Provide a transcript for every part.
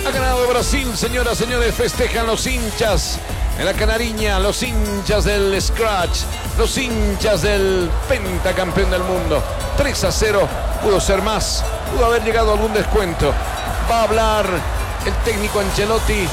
Ha ganado Brasil, señoras, señores. Festejan los hinchas en la Canariña, los hinchas del Scratch, los hinchas del pentacampeón del mundo. 3-0, pudo ser más, pudo haber llegado a algún descuento. Va a hablar el técnico Ancelotti.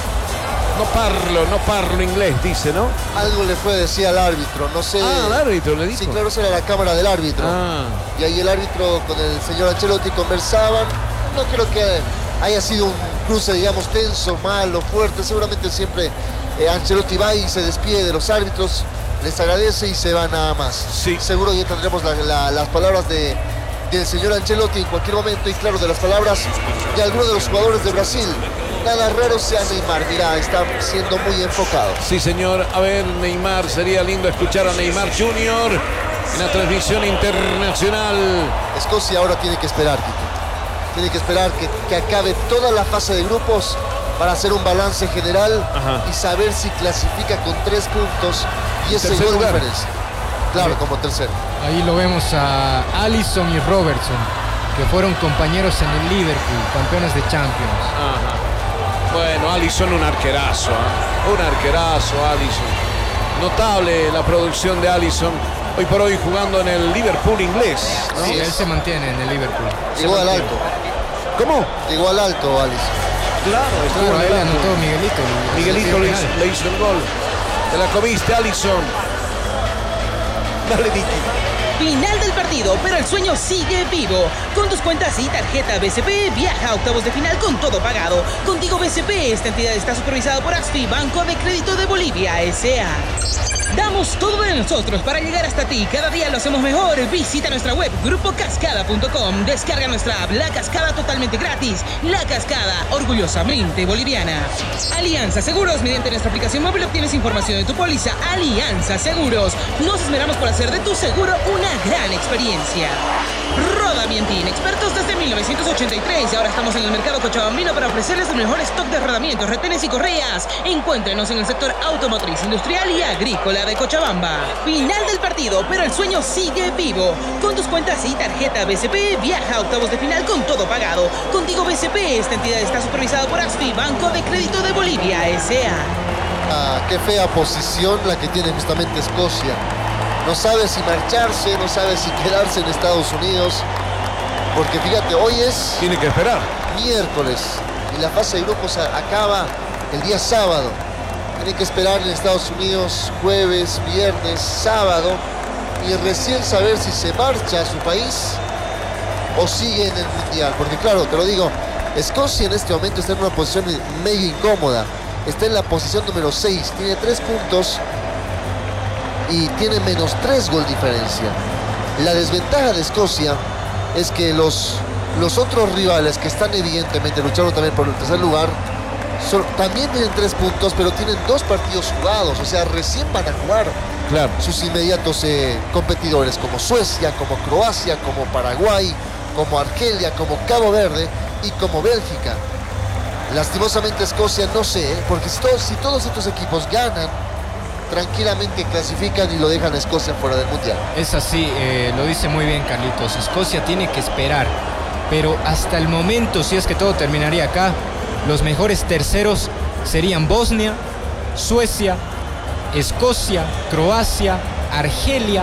No parlo inglés, dice, ¿no? Algo le fue a decir al árbitro, no sé. Ah, al árbitro le dijo. Sí, claro, esa era la cámara del árbitro. Y ahí el árbitro con el señor Ancelotti conversaban. No creo que haya sido un cruce, digamos, tenso, malo, fuerte. Seguramente siempre Ancelotti va y se despide de los árbitros, les agradece y se va nada más. Sí. Seguro ya tendremos las palabras del señor Ancelotti en cualquier momento, y claro, de las palabras de algunos de los jugadores de Brasil. Nada raro sea Neymar, mira, está siendo muy enfocado. Sí, señor. A ver, Neymar, sería lindo escuchar a Neymar Jr. en la transmisión internacional. Escocia ahora tiene que esperar, Tito. Tiene que esperar que acabe toda la fase de grupos para hacer un balance general. Ajá. Y saber si clasifica con 3 puntos y ese Tercer gol de lugar. diferencia. Claro, como tercero. Ahí lo vemos a Alisson y Robertson, que fueron compañeros en el Liverpool, campeones de Champions. Ajá. Bueno, Alisson un arquerazo, ¿eh? Un arquerazo, Alisson. Notable la producción de Alisson. Hoy por hoy jugando en el Liverpool inglés, ¿no? Sí, él se mantiene en el Liverpool. Llegó al alto. ¿Cómo? Llegó al alto, Alisson. Claro, estuvo Claro, en ahí el le alto. anotó Miguelito. Miguelito el le penal. hizo el gol. Te la comiste, Alisson. Dale, Vicky. Final del partido, pero el sueño sigue vivo. Con tus cuentas y tarjeta BCP, viaja a octavos de final con todo pagado. Contigo BCP, esta entidad está supervisada por AXFI, Banco de Crédito de Bolivia, S.A. Damos todo de nosotros para llegar hasta ti. Cada día lo hacemos mejor. Visita nuestra web, grupocascada.com. Descarga nuestra app, La Cascada, totalmente gratis. La Cascada, orgullosamente boliviana. Alianza Seguros. Mediante nuestra aplicación móvil obtienes información de tu póliza. Alianza Seguros. Nos esmeramos por hacer de tu seguro una gran experiencia. Rodamientín, expertos desde 1983. Y ahora estamos en el mercado cochabambino para ofrecerles el mejor stock de rodamientos, retenes y correas. Encuéntrenos en el sector automotriz, industrial y agrícola de Cochabamba. Final del partido, pero el sueño sigue vivo. Con tus cuentas y tarjeta BCP, viaja a octavos de final con todo pagado. Contigo BCP, esta entidad está supervisada por AXFI, Banco de Crédito de Bolivia, S.A. Qué fea posición la que tiene justamente Escocia. No sabe si marcharse, no sabe si quedarse en Estados Unidos. Porque fíjate, hoy es Tiene que esperar. miércoles y la fase de grupos acaba el día sábado. Tiene que esperar en Estados Unidos jueves, viernes, sábado, y recién saber si se marcha a su país o sigue en el Mundial. Porque claro, te lo digo, Escocia en este momento está en una posición medio incómoda. Está en la posición número 6, tiene 3 puntos y tiene menos 3 gol diferencia. La desventaja de Escocia es que los otros rivales que están evidentemente luchando también por el tercer lugar también tienen 3 puntos, pero tienen 2 partidos jugados, o sea, recién van a jugar. Claro. Sus inmediatos competidores como Suecia, como Croacia, como Paraguay, como Argelia, como Cabo Verde y como Bélgica. Lastimosamente Escocia no sé, porque si todos estos equipos ganan, tranquilamente clasifican y lo dejan a Escocia fuera del Mundial. Es así, lo dice muy bien Carlitos. Escocia tiene que esperar, pero hasta el momento, si es que todo terminaría acá, los mejores terceros serían Bosnia, Suecia, Escocia, Croacia, Argelia,